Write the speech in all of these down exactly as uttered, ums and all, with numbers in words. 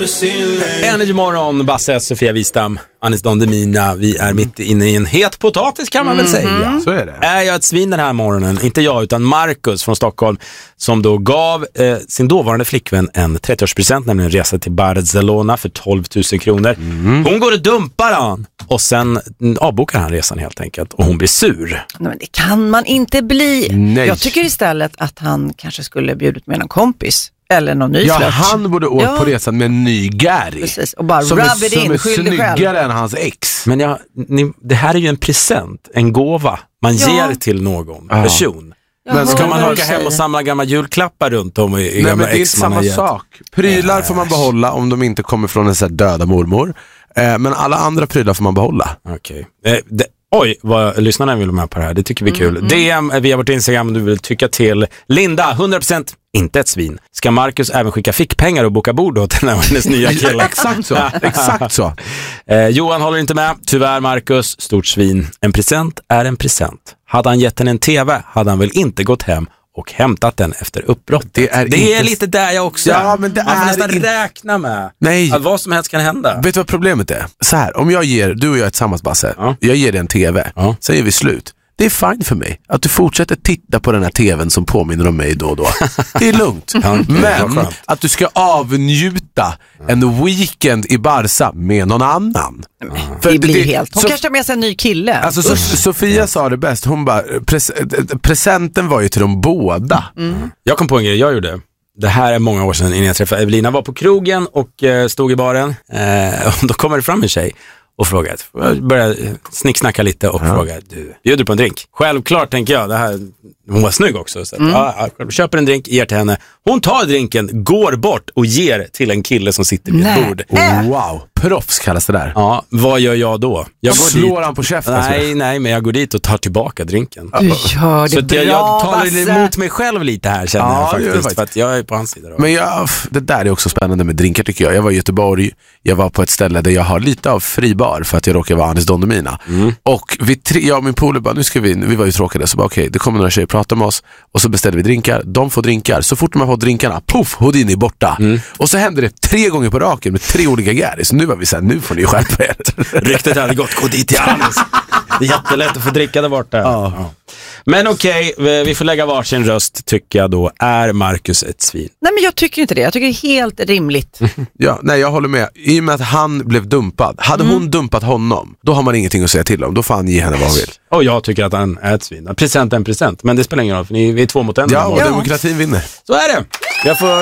Energy morgon, Basse, Sofia Wistam, Anis Don Demina. Vi är mitt inne i en het potatis kan man väl säga. Mm-hmm. Så är det. Är jag ett svin den här morgonen? Inte jag utan Marcus från Stockholm, som då gav eh, sin dåvarande flickvän en trettioårspresent, nämligen en resa till Barcelona för tolv tusen kronor. Mm. Hon går och dumpar han och sen avbokar han resan helt enkelt och hon blir sur. Nej, men det kan man inte bli. Nej. Jag tycker istället att han kanske skulle bjudit med någon kompis. Eller någon ny Ja, flört. han borde åka Ja. på resan med en ny Gary. Precis, och bara som rub är, it som in, är skyll dig själv. snyggare än hans ex. Men jag, ni, det här är ju en present, en gåva man Ja. ger till någon Ja. person. Ja, Men ska man vad åka du hem och säger. samla gamla julklappar runt om i, i Nej, men gamla det är inte ex man har samma gett? sak. Prylar får man behålla om de inte kommer från en så här döda mormor. Eh, men alla andra prylar får man behålla. Okej. Eh, det, oj, vad lyssnarna vill med på det här. Det tycker vi är kul. Mm. D M via vårt Instagram om du vill tycka till. Linda, hundra procent inte ett svin. Ska Marcus även skicka fickpengar och boka bord åt den här hennes nya kille? Exakt så. Exakt så. Eh, Johan håller inte med. Tyvärr Marcus, stort svin. En present är en present. Hade han gett henne en tv hade han väl inte gått hem och hämtat den efter uppbrott. Det är, Det inte... är lite där jag också. Ja, men det man får är nästan inte- räkna med Nej. att vad som helst kan hända. Vet du vad problemet är? Så här, om jag ger, du och jag är tillsammans, Basse. Ja. Jag ger dig en tv. Ja. Sen gör vi slut. Det är fine för mig att du fortsätter titta på den här tvn som påminner om mig då och då. Det är lugnt. Ja, okej, vad Men skönt. att du ska avnjuta en weekend i Barca med någon annan. För Det blir helt. Hon så- kanske har med sig en ny kille. Alltså so- Sofia sa det bäst. Hon bara, pres- presenten var ju till de båda. Jag kom på en grej jag gjorde. Det här är många år sedan innan jag träffade Evelina. Var på krogen och eh, stod i baren. Eh, och då kommer det fram en tjej och frågar. Jag började snicksnacka lite och frågar, du, bjuder på en drink? Självklart tänker jag, det här, hon var snygg också. Så att, Mm. ja, ja, köper en drink, ger till henne. Hon tar drinken, går bort och ger till en kille som sitter vid ett Nej. bord. Wow, proffs kallas det där. Ja, vad gör jag då? Jag går Slår dit. han på käften? Nej, nej, men jag går dit och tar tillbaka drinken. Du gör det Så att bra, jag, jag tar det Basse. emot mig själv lite här känner Ja, jag det gör det faktiskt. För att jag är på hans sida då. Men jag, f- det där är också spännande med drinkar tycker jag. Jag var i Göteborg, jag var på ett ställe där jag har lite av fribar för att jag råkar vara Anis Don Demina. Mm. Och vi tre, jag och min polare bara, nu ska vi, vi var ju tråkade, så bara okej, det kommer några tjejer prata med oss och så beställer vi drinkar, de får drinkar, så fort man får drinkarna, puff, Houdini är borta. Mm. Och så händer det tre gånger på raken med tre olika Gary, så nu var vi såhär, nu får ni skärpa er. Ryktet hade gått, gå dit till Anis. Det är jättelätt att få dricka där borta. Ja. Ja. Men okej, vi vi får lägga varsin röst tycker jag då. Är Marcus ett svin? Nej, men jag tycker inte det. Jag tycker det är helt rimligt. Ja, nej jag håller med. I och med att han blev dumpad, hade Mm. hon dumpat honom, då har man ingenting att säga till om, då får han ge henne vad hon vill. Och jag tycker att han är ett svin. Present är en present, men det spelar ingen roll för ni vi är två mot en. Ja, och Ja. demokratin vinner. Så är det. Jag får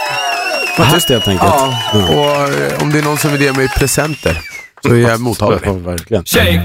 vara tyst helt enkelt. Ja, och eh, om det är någon som vill ge mig presenter så är jag mottaglig. Ja, verkligen. Shake